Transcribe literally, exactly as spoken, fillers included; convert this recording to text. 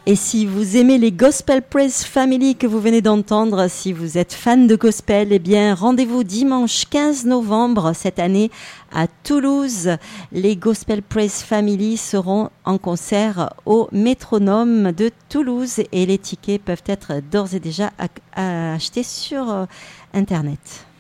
Et si vous aimez les Gospel Praise Family que vous venez d'entendre, si vous êtes fan de gospel, eh bien rendez-vous dimanche quinze novembre cette année à Toulouse. Les Gospel Praise Family seront en concert au Métronome de Toulouse et les tickets peuvent être d'ores et déjà achetés sur Internet.